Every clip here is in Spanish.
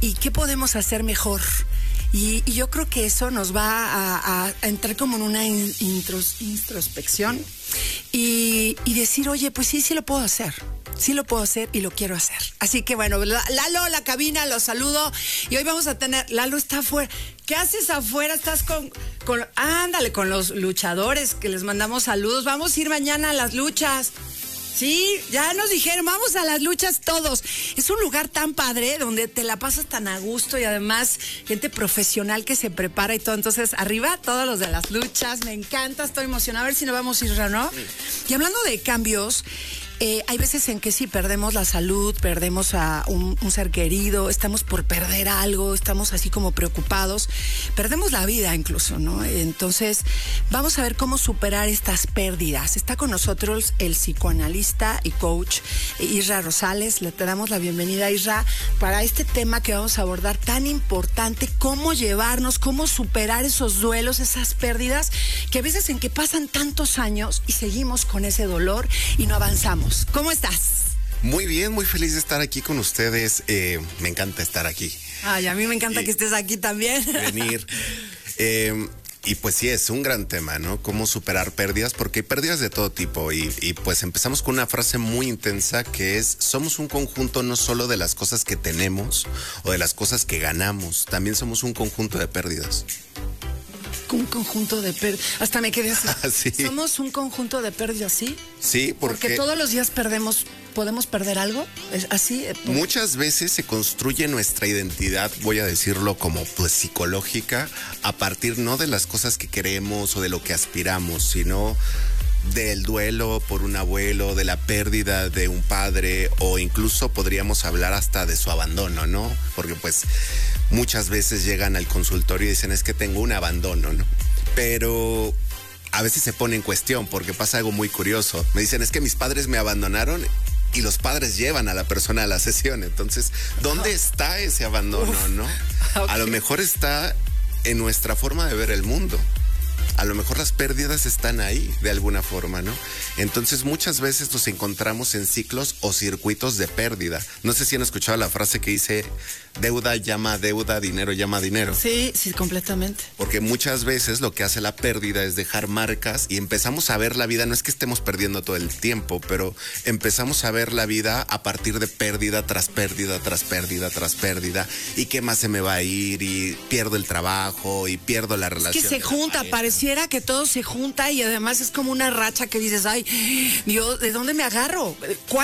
y qué podemos hacer mejor. Y yo creo que eso nos va a entrar como en una introspección y decir, oye, pues sí lo puedo hacer. Sí lo puedo hacer y lo quiero hacer. Así que bueno, Lalo, la cabina, los saludo. Y hoy vamos a tener, Lalo está afuera. ¿Qué haces afuera? Estás ándale, con los luchadores que les mandamos saludos. Vamos a ir mañana a las luchas. Sí, ya nos dijeron, vamos a las luchas todos. Es un lugar tan padre donde te la pasas tan a gusto y además gente profesional que se prepara y todo. Entonces, arriba todos los de las luchas. Me encanta, estoy emocionada. A ver si nos vamos a ir, ¿no? Sí. Y hablando de cambios, hay veces en que sí perdemos la salud, perdemos a un ser querido, estamos por perder algo, estamos así como preocupados, perdemos la vida incluso, ¿no? Entonces, vamos a ver cómo superar estas pérdidas. Está con nosotros el psicoanalista y coach Isra Rosales. Le damos la bienvenida, Isra, para este tema que vamos a abordar tan importante, cómo llevarnos, cómo superar esos duelos, esas pérdidas, que a veces en que pasan tantos años y seguimos con ese dolor y no avanzamos. ¿Cómo estás? Muy bien, muy feliz de estar aquí con ustedes. Me encanta estar aquí. Ay, a mí me encanta que estés aquí también. Venir. Y pues sí, es un gran tema, ¿no? Cómo superar pérdidas, porque hay pérdidas de todo tipo. Y pues empezamos con una frase muy intensa que es, somos un conjunto no solo de las cosas que tenemos o de las cosas que ganamos, también somos un conjunto de pérdidas. Un conjunto de pérdidas. Hasta me quedé así. Sí. Somos un conjunto de pérdidas, ¿sí? Sí, porque todos los días ¿podemos perder algo? ¿Es así? Muchas veces se construye nuestra identidad, voy a decirlo como pues psicológica, a partir no de las cosas que queremos o de lo que aspiramos, sino del duelo por un abuelo, de la pérdida de un padre, o incluso podríamos hablar hasta de su abandono, ¿no? Porque pues muchas veces llegan al consultorio y dicen, es que tengo un abandono, ¿no? Pero a veces se pone en cuestión porque pasa algo muy curioso. Me dicen, es que mis padres me abandonaron y los padres llevan a la persona a la sesión. Entonces, ¿dónde está ese abandono, no? Okay. A lo mejor está en nuestra forma de ver el mundo. A lo mejor las pérdidas están ahí de alguna forma, ¿no? Entonces muchas veces nos encontramos en ciclos o circuitos de pérdida. No sé si han escuchado la frase que dice, deuda llama deuda, dinero llama dinero. Sí, completamente. Porque muchas veces lo que hace la pérdida es dejar marcas y empezamos a ver la vida, no es que estemos perdiendo todo el tiempo, pero empezamos a ver la vida a partir de pérdida tras pérdida, tras pérdida, tras pérdida. ¿Y qué más se me va a ir? Y pierdo el trabajo y pierdo la relación. Es que se junta, pareciera que todo se junta y además es como una racha que dices, ay, Dios, ¿de dónde me agarro?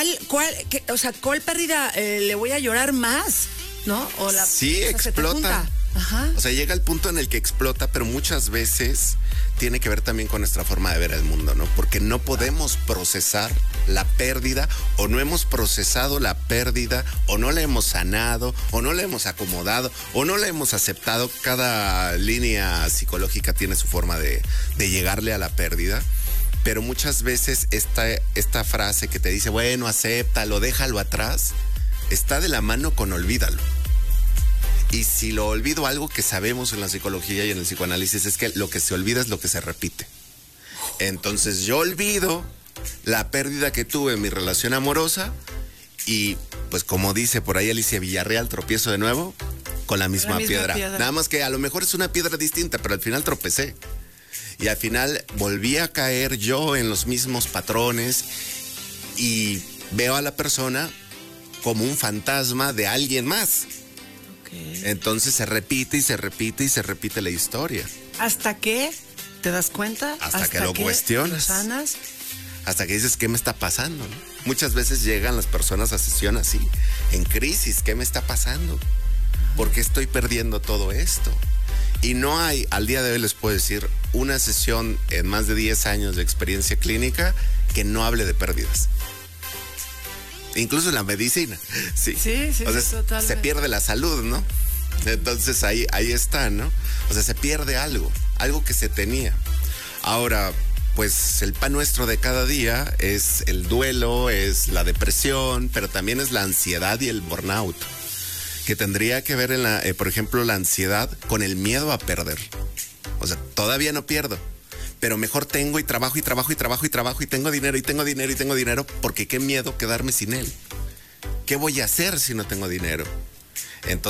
¿Cuál pérdida le voy a llorar más? ¿No? Sí, explota. Ajá. O sea, llega el punto en el que explota, pero muchas veces tiene que ver también con nuestra forma de ver el mundo, ¿no? Porque no podemos procesar la pérdida, o no hemos procesado la pérdida, o no la hemos sanado, o no la hemos acomodado, o no la hemos aceptado. Cada línea psicológica tiene su forma de llegarle a la pérdida. Pero muchas veces esta frase que te dice, bueno, acéptalo, déjalo atrás, está de la mano con olvídalo. Y si lo olvido, algo que sabemos en la psicología y en el psicoanálisis es que lo que se olvida es lo que se repite. Entonces yo olvido la pérdida que tuve en mi relación amorosa y pues como dice por ahí Alicia Villarreal, tropiezo de nuevo con la misma piedra. Nada más que a lo mejor es una piedra distinta, pero al final tropecé. Y al final volví a caer yo en los mismos patrones y veo a la persona como un fantasma de alguien más. Entonces se repite y se repite y se repite la historia. ¿Hasta qué? ¿Te das cuenta? Hasta que lo cuestionas. ¿Lo sanas? Hasta que dices, ¿qué me está pasando? ¿No? Muchas veces llegan las personas a sesión así, en crisis, ¿qué me está pasando? ¿Por qué estoy perdiendo todo esto? Y no hay, al día de hoy les puedo decir, una sesión en más de 10 años de experiencia clínica que no hable de pérdidas. Incluso en la medicina. Sí, o sea, totalmente. Se pierde la salud, ¿no? Entonces ahí está, ¿no? O sea, se pierde algo que se tenía. Ahora, pues el pan nuestro de cada día es el duelo, es la depresión, pero también es la ansiedad y el burnout, que tendría que ver por ejemplo, la ansiedad con el miedo a perder. O sea, todavía no pierdo, pero mejor tengo y trabajo y trabajo y trabajo y trabajo y tengo dinero y tengo dinero y tengo dinero, porque qué miedo quedarme sin él. ¿Qué voy a hacer si no tengo dinero? Entonces